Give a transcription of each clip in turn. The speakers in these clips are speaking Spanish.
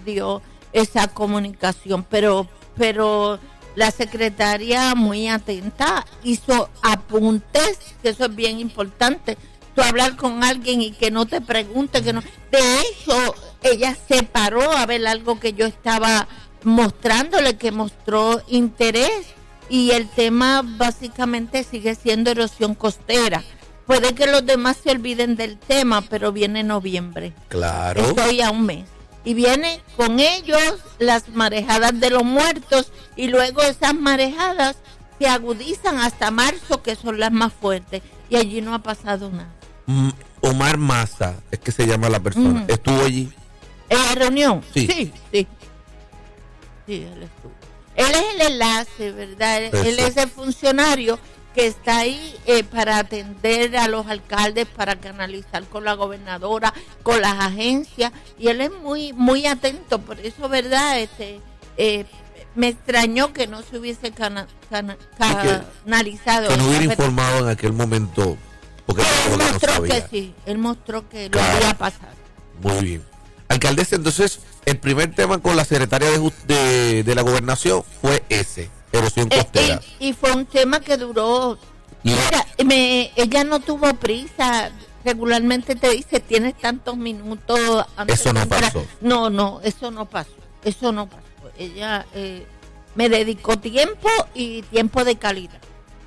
dio esa comunicación, pero la secretaria muy atenta hizo apuntes, que eso es bien importante. Tú hablar con alguien y que no te pregunte, que no. De hecho, ella se paró a ver algo que yo estaba mostrándole, que mostró interés, y el tema básicamente sigue siendo erosión costera. Puede que los demás se olviden del tema, pero viene noviembre. Claro. Estoy a un mes. Y viene con ellos las marejadas de los muertos, y luego esas marejadas se agudizan hasta marzo, que son las más fuertes, y allí no ha pasado nada. Omar Maza, es que se llama la persona, ¿estuvo allí? ¿En la reunión? Sí. Sí, él estuvo. Él es el enlace, ¿verdad? Él es el funcionario que está ahí para atender a los alcaldes, para canalizar con la gobernadora, con las agencias, y él es muy muy atento. Por eso, ¿verdad? Me extrañó que no se hubiese canalizado. Que no hubiera informado en aquel momento, porque él mostró no que sí, él mostró que lo había pasado. Muy bien. Alcaldesa, entonces, el primer tema con la secretaria de la gobernación fue ese, erosión costera. Y fue un tema que duró. Mira, ella no tuvo prisa. Regularmente te dice, tienes tantos minutos. Eso no pasó. No, eso no pasó. Ella me dedicó tiempo, y tiempo de calidad.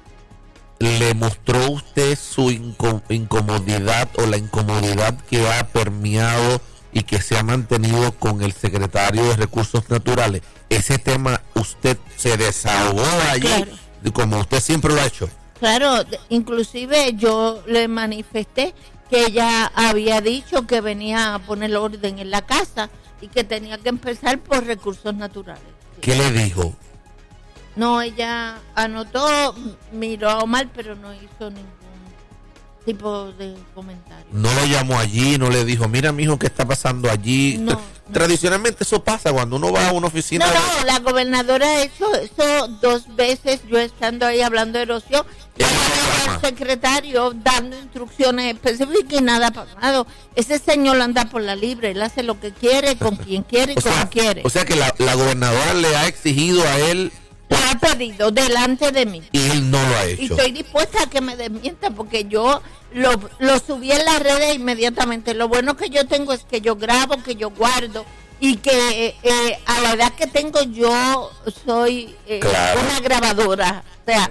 ¿Le mostró usted su incomodidad o la incomodidad que ha permeado y que se ha mantenido con el secretario de Recursos Naturales? Ese tema usted se desahogó allí, claro, como usted siempre lo ha hecho. Claro, inclusive yo le manifesté que ella había dicho que venía a poner orden en la casa y que tenía que empezar por Recursos Naturales. Sí. ¿Qué le dijo? No, ella anotó, miró mal, pero no hizo ningún tipo de comentario. No lo llamó allí, no le dijo, mira, mijo, ¿qué está pasando allí? No. Tradicionalmente eso pasa cuando uno va a una oficina. No, la gobernadora ha hecho eso 2 veces, yo estando ahí hablando de erosión, el secretario dando instrucciones específicas y nada ha pasado. Ese señor anda por la libre, él hace lo que quiere, con quien quiere y como quiere. O sea que la gobernadora le ha exigido a él. Lo ha pedido delante de mí. Y él no lo ha hecho. Y estoy dispuesta a que me desmienta, porque yo lo subí en las redes inmediatamente. Lo bueno que yo tengo es que yo grabo, que yo guardo, y que a la edad que tengo yo soy claro, una grabadora. O sea,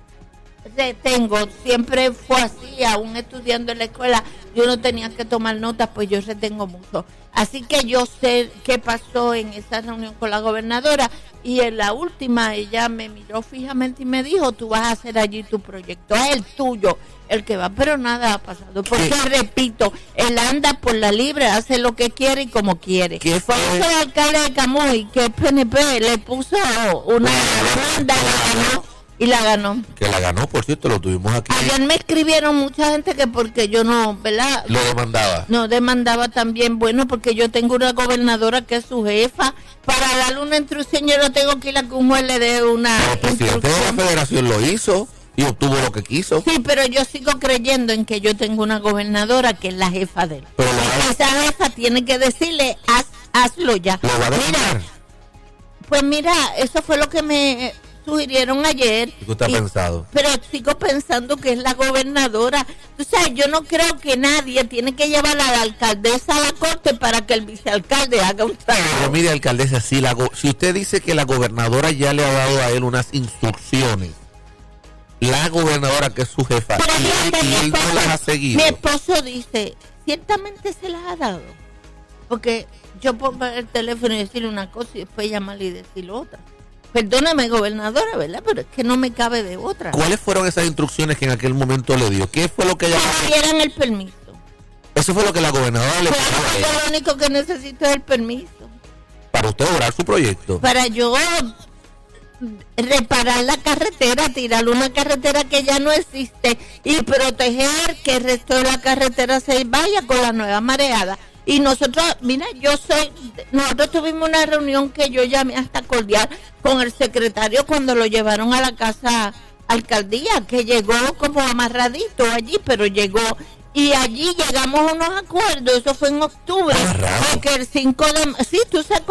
siempre fue así, aún estudiando en la escuela, yo no tenía que tomar notas, pues yo retengo mucho. Así que yo sé qué pasó en esa reunión con la gobernadora, y en la última ella me miró fijamente y me dijo, tú vas a hacer allí tu proyecto, es el tuyo, el que va, pero nada ha pasado. Porque repito, él anda por la libre, hace lo que quiere y como quiere. ¿Qué fue? Por eso el alcalde de Camuy, que es PNP, le puso una demanda y la ganó. Que la ganó, por cierto, lo tuvimos aquí. Ayer me escribieron mucha gente que porque yo no, ¿verdad? Lo demandaba. No, demandaba también, bueno, porque yo tengo una gobernadora que es su jefa. Para darle una instrucción yo no tengo que ir a que un juez le dé una instrucción. El presidente de la federación lo hizo y obtuvo lo que quiso. Sí, pero yo sigo creyendo en que yo tengo una gobernadora que es la jefa de él. Pero esa jefa tiene que decirle, hazlo ya. ¿Lo va a mira, pues mira, eso fue lo que me sugirieron ayer. ¿Qué está pensado? Pero sigo pensando que es la gobernadora. O sea, yo no creo que nadie tiene que llevar a la alcaldesa a la corte para que el vicealcalde haga un trabajo. Pero mire, alcaldesa, si usted dice que la gobernadora ya le ha dado a él unas instrucciones, la gobernadora que es su jefa, y él no las ha seguido. Mi esposo dice, ciertamente se las ha dado. Porque yo puedo poner el teléfono y decirle una cosa y después llamarle y decirle otra. Perdóname, gobernadora, ¿verdad? Pero es que no me cabe de otra. ¿Cuáles fueron esas instrucciones que en aquel momento le dio? ¿Qué fue lo que ella... Que me dieran el permiso. Eso fue lo que la gobernadora le pidió. Yo lo único que necesito es el permiso. Para usted lograr su proyecto. Para yo reparar la carretera, tirar una carretera que ya no existe y proteger que el resto de la carretera se vaya con la nueva mareada. Y nosotros, mira, nosotros tuvimos una reunión que yo llamé hasta cordial con el secretario cuando lo llevaron a la casa alcaldía, que llegó como amarradito allí, pero llegó, y allí llegamos a unos acuerdos, eso fue en octubre, porque el 5 de, sí, tú sabes